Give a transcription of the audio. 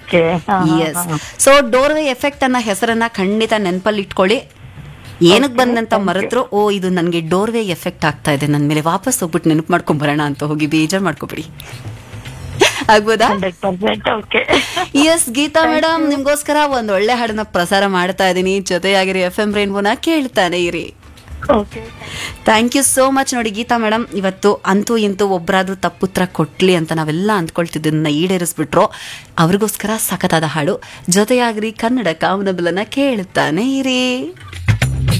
Okay. S. So ಡೋರ್ವೇ effect ಅನ್ನೋ ಹೆಸರನ್ನ ಖಂಡಿತ ನೆನಪಲ್ಲಿ ಇಟ್ಕೊಳ್ಳಿ. ಏನಕ್ಕೆ ಬಂದಂತ ಮರೆತ್ರು, ಓ ಇದು ನನಗೆ ಡೋರ್ವೇ ಎಫೆಕ್ಟ್ ಆಗ್ತಾ ಇದೆ, ನನ್ನ ಮೇಲೆ ವಾಪಸ್ ಹೋಗ್ಬಿಟ್ಟು ನೆನಪು ಮಾಡ್ಕೊಂಡ್ ಬರೋಣ ಅಂತ ಹೋಗಿ ಬೇಜಾರು ಮಾಡ್ಕೊಬಿಡಿ. ಆಗ್ಬೋದಾ? 100% ಓಕೆ. ಎಸ್ ಗೀತಾ ಮೇಡಮ್, ನಿಮ್ಗೋಸ್ಕರ ಒಂದ್ ಒಳ್ಳೆ ಹಾಡನ್ನ ಪ್ರಸಾರ ಮಾಡ್ತಾ ಇದೀನಿ. ಜೊತೆಯಾಗಿರಿ FM ರೈನ್ಬೋನ ಕೇಳ್ತಾನೆ ಇರಿ. Okay. Thank you so much. ನೋಡಿ ಗೀತಾ ಮೇಡಮ್, ಇವತ್ತು ಅಂತೂ ಇಂತೂ ಒಬ್ಬರಾದ್ರೂ ತಪ್ಪುತ್ರ ಕೊಟ್ಲಿ ಅಂತ ನಾವೆಲ್ಲ ಅಂದ್ಕೊಳ್ತಿದ್ದನ್ನ ಈಡೇರಿಸ್ಬಿಟ್ರು. ಅವ್ರಿಗೋಸ್ಕರ ಸಖತ್ತಾದ ಹಾಡು. ಜೊತೆಯಾಗ್ರಿ ಕನ್ನಡ ಕಾಮನಬಿಲ್ಲನ್ನ ಕೇಳ್ತಾನೆ ಇರಿ.